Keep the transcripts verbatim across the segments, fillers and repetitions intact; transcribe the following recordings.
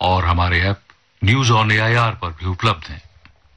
और हमारे app news on AIR पर भी उपलब्ध हैं।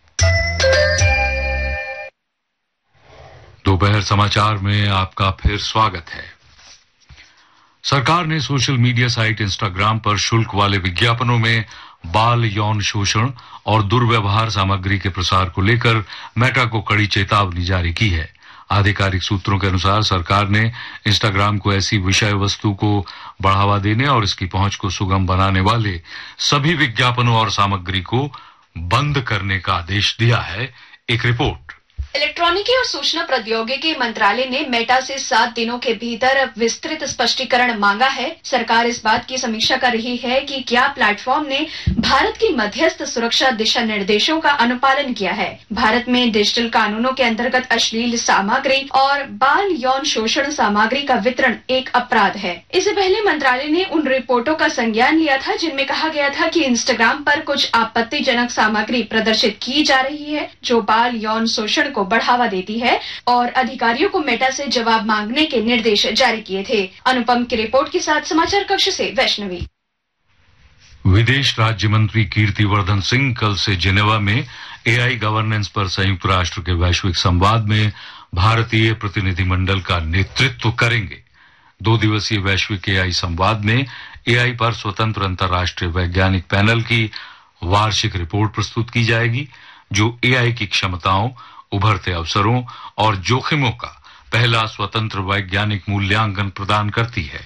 दोपहर समाचार में आपका फिर स्वागत है। सरकार ने सोशल मीडिया साइट इंस्टाग्राम पर शुल्क वाले विज्ञापनों में बाल यौन शोषण और दुर्व्यवहार सामग्री के प्रसार को लेकर मेटा को कड़ी चेतावनी जारी की है। आधिकारिक सूत्रों के अनुसार सरकार ने इंस्टाग्राम को ऐसी विषय वस्तु को बढ़ावा देने और इसकी पहुंच को सुगम बनाने वाले सभी विज्ञापनों और सामग्री को बंद करने का आदेश दिया है। एक रिपोर्ट। इलेक्ट्रॉनिकी और सूचना प्रौद्योगिकी मंत्रालय ने मेटा से सात दिनों के भीतर विस्तृत स्पष्टीकरण मांगा है। सरकार इस बात की समीक्षा कर रही है कि क्या प्लेटफॉर्म ने भारत की मध्यस्थ सुरक्षा दिशा निर्देशों का अनुपालन किया है। भारत में डिजिटल कानूनों के अंतर्गत अश्लील सामग्री और बाल यौन शोषण सामग्री का वितरण एक अपराध है। इससे पहले मंत्रालय ने उन रिपोर्टों का संज्ञान लिया था जिनमें कहा गया था कि इंस्टाग्राम पर कुछ आपत्तिजनक सामग्री प्रदर्शित की जा रही है जो बाल यौन शोषण को बढ़ावा देती है और अधिकारियों को मेटा से जवाब मांगने के निर्देश जारी किए थे। अनुपम की रिपोर्ट के साथ समाचार कक्ष से वैष्णवी। विदेश राज्य मंत्री कीर्तिवर्धन सिंह कल से जिनेवा में एआई गवर्नेंस पर संयुक्त राष्ट्र के वैश्विक संवाद में भारतीय प्रतिनिधिमंडल का नेतृत्व करेंगे। दो दिवसीय वैश्विक एआई संवाद में एआई पर स्वतंत्र अंतर्राष्ट्रीय वैज्ञानिक पैनल की वार्षिक रिपोर्ट प्रस्तुत की जाएगी जो एआई की क्षमताओं, उभरते अवसरों और जोखिमों का पहला स्वतंत्र वैज्ञानिक मूल्यांकन प्रदान करती है।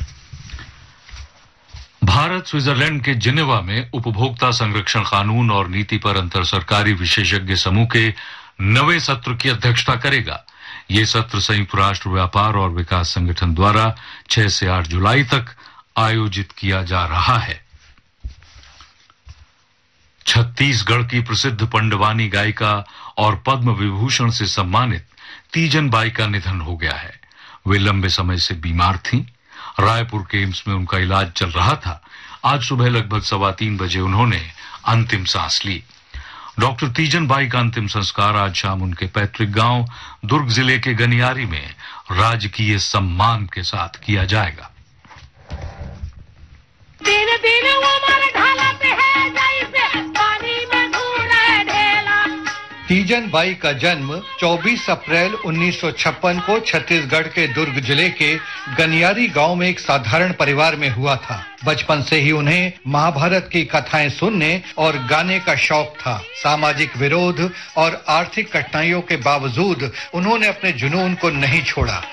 भारत स्विट्जरलैंड के जिनेवा में उपभोक्ता संरक्षण कानून और नीति पर अंतर सरकारी विशेषज्ञ समूह के नवे सत्र की अध्यक्षता करेगा। ये सत्र संयुक्त राष्ट्र व्यापार और विकास संगठन द्वारा छह से आठ जुलाई तक आयोजित किया जा रहा है। छत्तीसगढ़ की प्रसिद्ध पंडवानी गायिका और पद्म विभूषण से सम्मानित तीजन बाई का निधन हो गया है। वे लंबे समय से बीमार थीं। रायपुर के एम्स में उनका इलाज चल रहा था। आज सुबह लगभग सवा तीन बजे उन्होंने अंतिम सांस ली। डॉक्टर तीजन बाई का अंतिम संस्कार आज शाम उनके पैतृक गांव दुर्ग जिले के गनियारी में राजकीय सम्मान के साथ किया जाएगा। दिन दिन वो हमारे ढाला पे है, जाई पे पानी में घूर है ढेला। तीजन बाई का जन्म चौबीस अप्रैल उन्नीस सौ छप्पन को छत्तीसगढ़ के दुर्ग जिले के गनियारी गांव में एक साधारण परिवार में हुआ था। बचपन से ही उन्हें महाभारत की कथाएं सुनने और गाने का शौक था। सामाजिक विरोध और आर्थिक कठिनाइयों के बावजूद उन्होंने अपने जुनून को नहीं छोड़ा।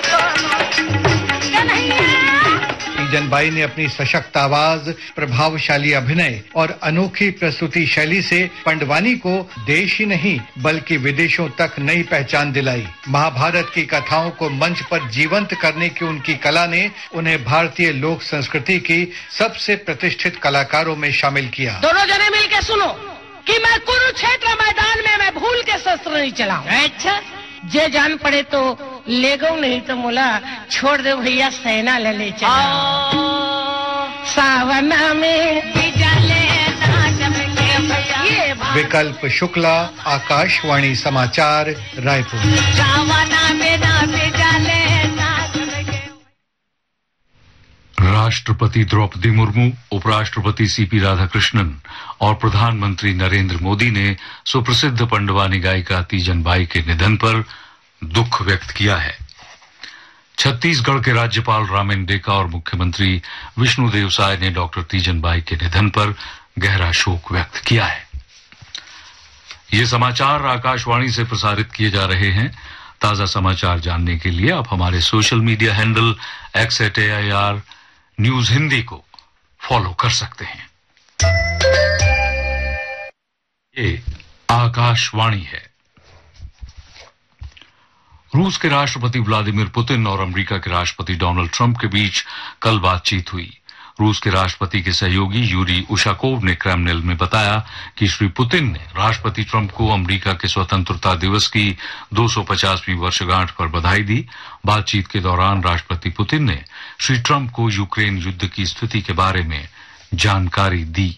तीजन बाई ने अपनी सशक्त आवाज, प्रभावशाली अभिनय और अनोखी प्रस्तुति शैली से पंडवानी को देश ही नहीं बल्कि विदेशों तक नई पहचान दिलाई। महाभारत की कथाओं को मंच पर जीवंत करने की उनकी कला ने उन्हें भारतीय लोक संस्कृति की सबसे प्रतिष्ठित कलाकारों में शामिल किया। दोनों जने मिलके सुनो कि मैं कुरुक्षेत्र मैदान में मैं भूल के शस्त्र नहीं चलाऊं। अच्छा, जे जान पड़े तो ले गो, नहीं तो मोला छोड़ दे भैया, सेना ले ले चला। सावन में विकल्प शुक्ला, आकाशवाणी समाचार, रायपुर। राष्ट्रपति द्रौपदी मुर्मू, उपराष्ट्रपति सीपी राधाकृष्णन और प्रधानमंत्री नरेंद्र मोदी ने सुप्रसिद्ध पंडवानी गायिका तीजन बाई के निधन पर दुख व्यक्त किया है। छत्तीसगढ़ के राज्यपाल रामेन डेका और मुख्यमंत्री विष्णुदेव साय ने डॉक्टर तीजन बाई के निधन पर गहरा शोक व्यक्त किया है। ये समाचार आकाशवाणी से प्रसारित किए जा रहे हैं। ताजा समाचार जानने के लिए आप हमारे social media handle x eight AIR news Hindi को फॉलो कर सकते हैं। ये आकाशवाणी है। रूस के राष्ट्रपति व्लादिमीर पुतिन और अमेरिका के राष्ट्रपति डोनाल्ड ट्रंप के बीच कल बातचीत हुई। रूस के राष्ट्रपति के सहयोगी यूरी उशाकोव ने क्रेमलिन में बताया कि श्री पुतिन ने राष्ट्रपति ट्रंप को अमेरिका के स्वतंत्रता दिवस की दो सौ पचासवीं वर्षगांठ पर बधाई दी। बातचीत के दौरान राष्ट्रपति पुतिन ने श्री ट्रंप को यूक्रेन युद्ध की स्थिति के बारे में जानकारी दी।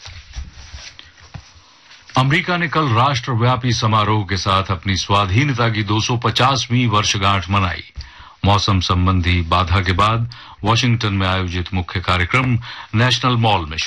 अमेरिका ने कल राष्ट्रव्यापी समारोह के साथ अपनी स्वाधीनता की दो सौ पचासवीं वर्षगांठ मनाई। मौसम संबंधी बाधा के बाद वॉशिंगटन में आयोजित मुख्य कार्यक्रम नेशनल मॉल में